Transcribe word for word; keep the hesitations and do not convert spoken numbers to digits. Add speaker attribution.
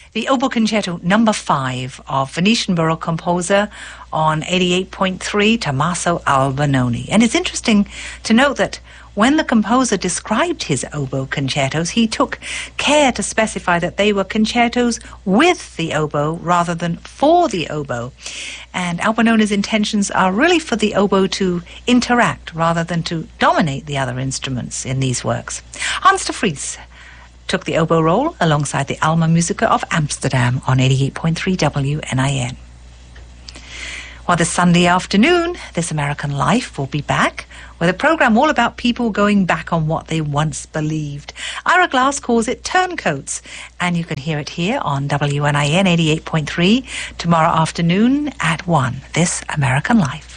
Speaker 1: the Oboe Concerto number five of Venetian Baroque composer on eighty-eight point three, Tommaso Albinoni. And it's interesting to note that when the composer described his oboe concertos, he took care to specify that they were concertos with the oboe rather than for the oboe. And Albinoni's intentions are really for the oboe to interact rather than to dominate the other instruments in these works. Hans de Vries took the oboe role alongside the Alma Musica of Amsterdam on eighty-eight point three W N I N. Well, this Sunday afternoon, This American Life will be back with a program all about people going back on what they once believed. Ira Glass calls it Turncoats, and you can hear it here on W N I N eighty-eight point three tomorrow afternoon at one. This American Life.